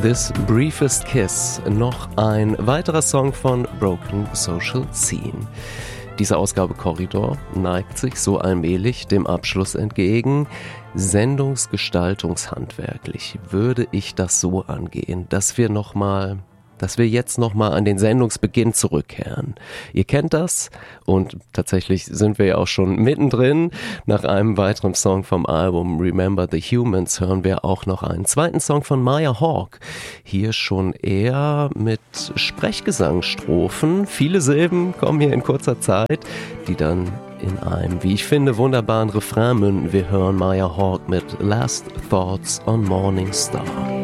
This Briefest Kiss, noch ein weiterer Song von Broken Social Scene. Diese Ausgabe Korridor neigt sich so allmählich dem Abschluss entgegen. Sendungsgestaltungshandwerklich würde ich das so angehen, dass wir jetzt nochmal an den Sendungsbeginn zurückkehren. Ihr kennt das und tatsächlich sind wir ja auch schon mittendrin. Nach einem weiteren Song vom Album Remember the Humans hören wir auch noch einen zweiten Song von Maya Hawke. Hier schon eher mit Sprechgesangsstrophen. Viele Silben kommen hier in kurzer Zeit, die dann in einem, wie ich finde, wunderbaren Refrain münden. Wir hören Maya Hawke mit Last Thoughts on Morning Star.